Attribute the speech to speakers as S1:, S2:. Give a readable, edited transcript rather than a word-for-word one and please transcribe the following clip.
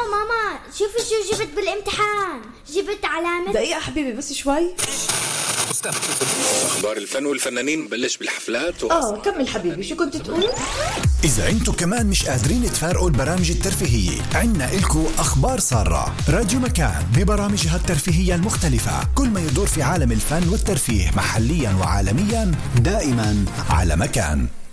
S1: ماما شوفي شو جبت بالامتحان. جبت علامة.
S2: دقيقة حبيبي بس شوي.
S3: أخبار الفن والفنانين بلش بالحفلات
S2: كمل حبيبي، شو كنت تقول؟
S4: إذا أنتوا كمان مش قادرين تفارقوا البرامج الترفيهية، عنا إلكو أخبار سارة. راديو مكان ببرامجها الترفيهية المختلفة، كل ما يدور في عالم الفن والترفيه محليا وعالميا، دائما على مكان.